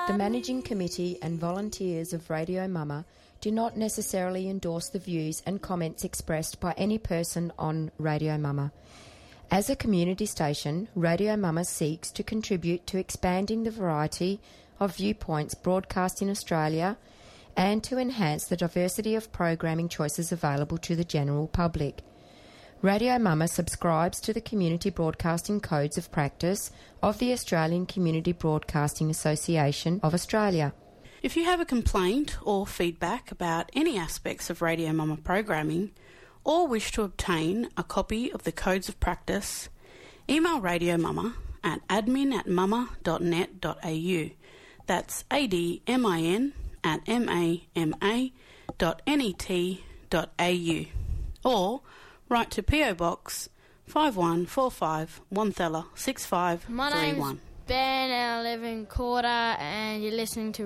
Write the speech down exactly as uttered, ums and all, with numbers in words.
The Managing Committee and volunteers of Radio Mama do not necessarily endorse the views and comments expressed by any person on Radio Mama. As a community station, Radio Mama seeks to contribute to expanding the variety of viewpoints broadcast in Australia and to enhance the diversity of programming choices available to the general public. Radio Mama subscribes to the Community Broadcasting Codes of Practice of the Australian Community Broadcasting Association of Australia. If you have a complaint or feedback about any aspects of Radio Mama programming or wish to obtain a copy of the Codes of Practice, email Radio Mama at admin at mama dot net dot a u. That's A-D-M-I-N at M-A-M-A dot N-E-T dot A-U. Or write to P O Box five one four five, Wanthella six five three one. My name's Ben and I live in Corder and you're listening to